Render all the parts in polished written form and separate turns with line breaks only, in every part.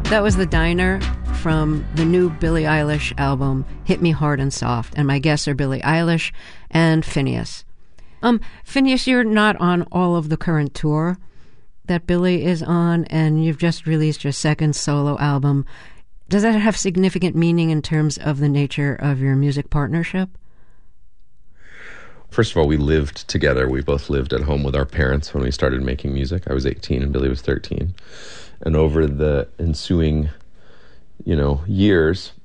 That was The Diner from the new Billie Eilish album, Hit Me Hard and Soft. And my guests are Billie Eilish and Finneas. Finneas, you're not on all of the current tour that Billie is on, and you've just released your second solo album. Does that have significant meaning in terms of the nature of your music partnership?
First of all, we lived together. We both lived at home with our parents when we started making music. I was 18 and Billie was 13. And over the ensuing, years,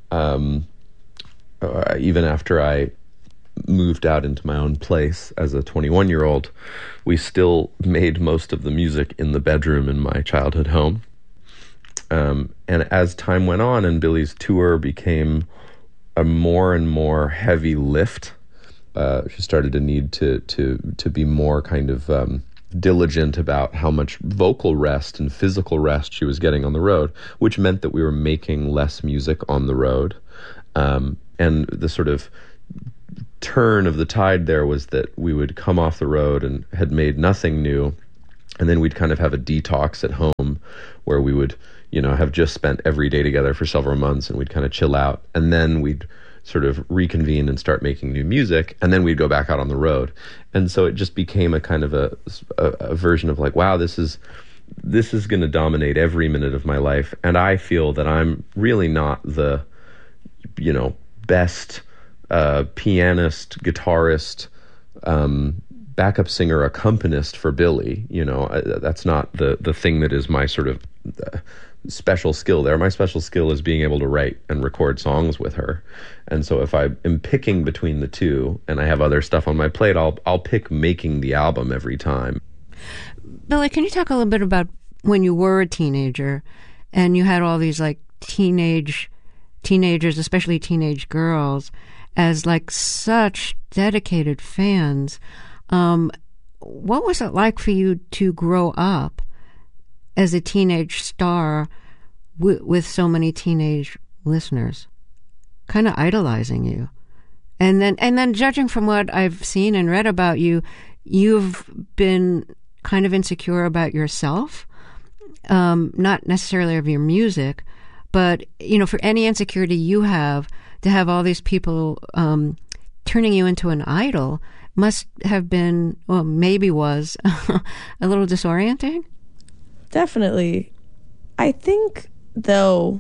even after I moved out into my own place as a 21-year-old, we still made most of the music in the bedroom in my childhood home. And as time went on and Billie's tour became a more and more heavy lift, she started to need to be more kind of diligent about how much vocal rest and physical rest she was getting on the road, which meant that we were making less music on the road. And the sort of turn of the tide there was that we would come off the road and had made nothing new, and then we'd kind of have a detox at home where we would, have just spent every day together for several months, and we'd kind of chill out, and then we'd sort of reconvene and start making new music, and then we'd go back out on the road. And so it just became a kind of a version of like, wow, this is going to dominate every minute of my life. And I feel that I'm really not the, best pianist, guitarist, backup singer, accompanist for Billie. That's not the thing that is my sort of special skill there. My special skill is being able to write and record songs with her. And so if I am picking between the two and I have other stuff on my plate, I'll pick making the album every time.
Billie, can you talk a little bit about when you were a teenager and you had all these like teenagers, especially teenage girls, as like such dedicated fans? What was it like for you to grow up as a teenage star with so many teenage listeners, kind of idolizing you? And then judging from what I've seen and read about you, you've been kind of insecure about yourself, not necessarily of your music, but, for any insecurity you have, to have all these people turning you into an idol must have been, well, maybe was, a little disorienting?
Definitely. I think, though,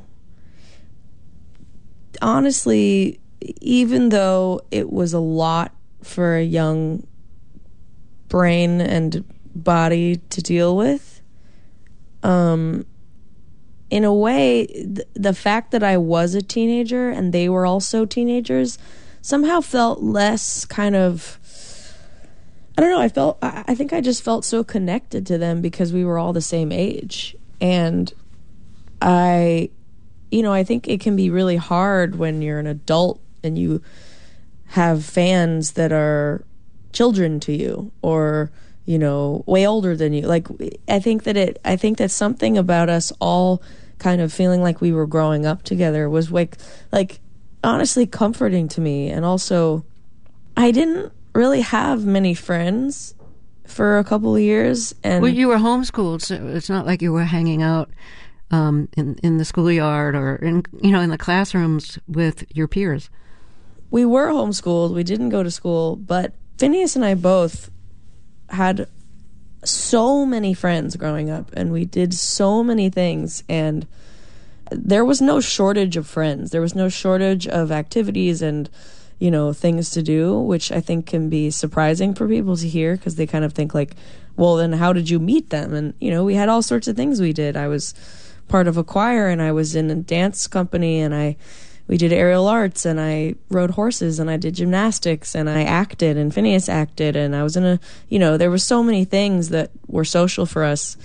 honestly, even though it was a lot for a young brain and body to deal with, in a way, the fact that I was a teenager and they were also teenagers somehow felt less kind of, I don't know, I think I just felt so connected to them because we were all the same age. And I think it can be really hard when you're an adult and you have fans that are children to you or, way older than you. Like, I think that something about us all kind of feeling like we were growing up together was like honestly comforting to me. And also, I didn't really have many friends for a couple of years, and
well, you were homeschooled, so it's not like you were hanging out in the schoolyard or in the classrooms with your peers.
We were homeschooled. We didn't go to school, but Finneas and I both had so many friends growing up, and we did so many things, and there was no shortage of friends. There was no shortage of activities and things to do, which I think can be surprising for people to hear because they kind of think like, well, then how did you meet them? And, we had all sorts of things we did. I was part of a choir and I was in a dance company and we did aerial arts and I rode horses and I did gymnastics and I acted and Finneas acted and I was in there were so many things that were social for us.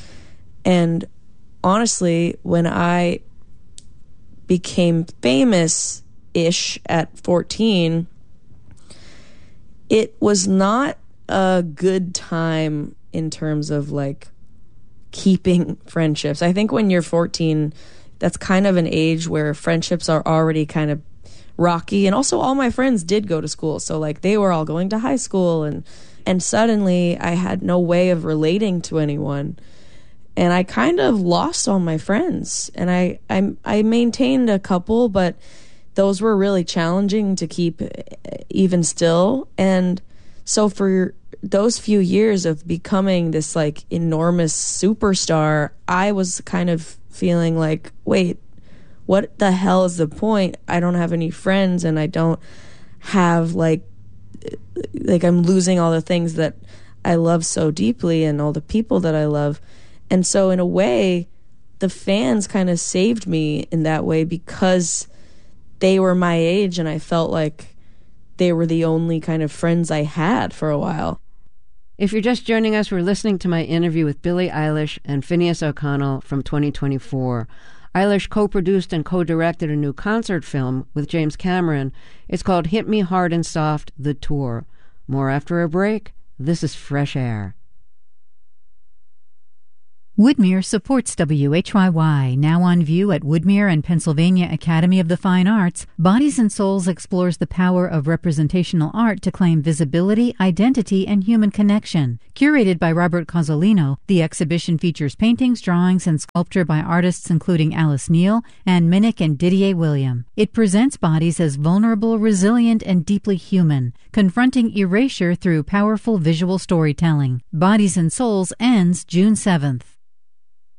And honestly, when I became famous-ish at 14, it was not a good time in terms of like keeping friendships. I think when you're 14, that's kind of an age where friendships are already kind of rocky. And also all my friends did go to school. So like they were all going to high school and suddenly I had no way of relating to anyone. And I kind of lost all my friends. And I maintained a couple, but those were really challenging to keep even still. And so for those few years of becoming this like enormous superstar, I was kind of feeling like, wait, what the hell is the point? I don't have any friends, and I don't have like I'm losing all the things that I love so deeply and all the people that I love. And so in a way, the fans kind of saved me in that way, because they were my age and I felt like they were the only kind of friends I had for a while.
If you're just joining us, we're listening to my interview with Billie Eilish and Finneas O'Connell from 2024. Eilish co-produced and co-directed a new concert film with James Cameron. It's called Hit Me Hard and Soft, The Tour. More after a break. This is Fresh Air.
Woodmere supports WHYY. Now on view at Woodmere and Pennsylvania Academy of the Fine Arts, Bodies and Souls explores the power of representational art to claim visibility, identity, and human connection. Curated by Robert Cozzolino, the exhibition features paintings, drawings, and sculpture by artists including Alice Neal, Anne Minnick, and Didier William. It presents bodies as vulnerable, resilient, and deeply human, confronting erasure through powerful visual storytelling. Bodies and Souls ends June 7th.